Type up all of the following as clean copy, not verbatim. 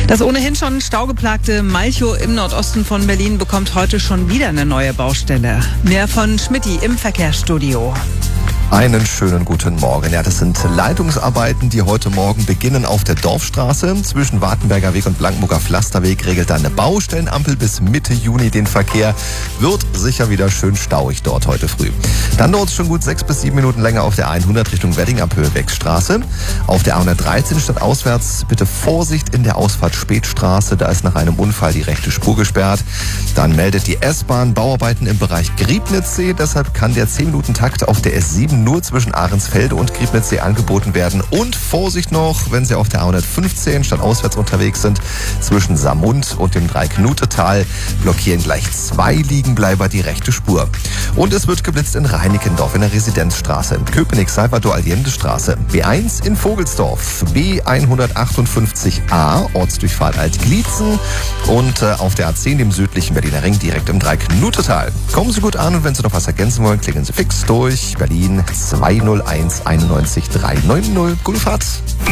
Das ohnehin schon staugeplagte Malchow im Nordosten von Berlin bekommt heute schon wieder eine neue Baustelle. Mehr von Schmidti im Verkehrsstudio. Einen schönen guten Morgen. Ja, das sind Leitungsarbeiten, die heute Morgen beginnen auf der Dorfstraße. Zwischen Wartenberger Weg und Blankenburger Pflasterweg regelt eine Baustellenampel bis Mitte Juni den Verkehr. Wird sicher wieder schön stauig dort heute früh. Dann dauert es schon gut 6 bis 7 Minuten länger auf der 100 Richtung Wedding am Höhewegsstraße. Auf der A113 stadtauswärts bitte Vorsicht in der Ausfahrt Spätstraße. Da ist nach einem Unfall die rechte Spur gesperrt. Dann meldet die S-Bahn Bauarbeiten im Bereich Griebnitzsee. Deshalb kann der 10-Minuten-Takt auf der S7 nur zwischen Ahrensfelde und Griebnitzsee angeboten werden. Und Vorsicht noch, wenn Sie auf der A115 stadtauswärts unterwegs sind, zwischen Samund und dem Dreiknutetal blockieren gleich 2 Liegenbleiber die rechte Spur. Und es wird geblitzt in Reinickendorf in der Residenzstraße, Köpenick-Salvador-Allende-Straße, B1 in Vogelsdorf, B158a, Ortsdurchfahrt Alt-Glietzen und auf der A10, dem südlichen Berliner Ring, direkt im Dreiknutetal. Kommen Sie gut an und wenn Sie noch was ergänzen wollen, klingen Sie fix durch. Berlin 201 91 390. Gute Fahrt.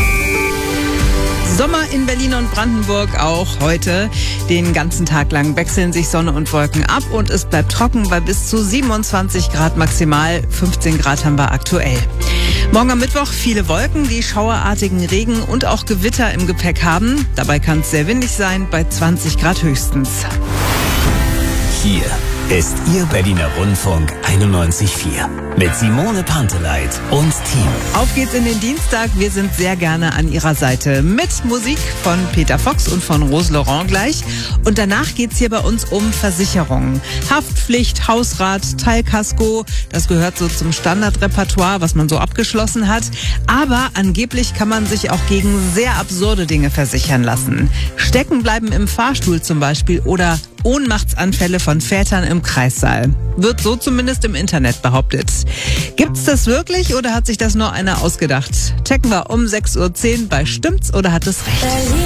Sommer in Berlin und Brandenburg auch heute. Den ganzen Tag lang wechseln sich Sonne und Wolken ab und es bleibt trocken bei bis zu 27 Grad maximal. 15 Grad haben wir aktuell. Morgen am Mittwoch viele Wolken, die schauerartigen Regen und auch Gewitter im Gepäck haben. Dabei kann es sehr windig sein, bei 20 Grad höchstens. Hier ist Ihr Berliner Rundfunk 91.4 mit Simone Panteleit und Team. Auf geht's in den Dienstag. Wir sind sehr gerne an Ihrer Seite mit Musik von Peter Fox und von Rose Laurent gleich. Und danach geht's hier bei uns um Versicherungen. Haftpflicht, Hausrat, Teilkasko, das gehört so zum Standardrepertoire, was man so abgeschlossen hat. Aber angeblich kann man sich auch gegen sehr absurde Dinge versichern lassen. Stecken bleiben im Fahrstuhl zum Beispiel oder Ohnmachtsanfälle von Vätern im Kreissaal. Wird so zumindest im Internet behauptet. Gibt's das wirklich oder hat sich das nur einer ausgedacht? Checken wir um 6:10 Uhr bei Stimmt's oder hat es recht?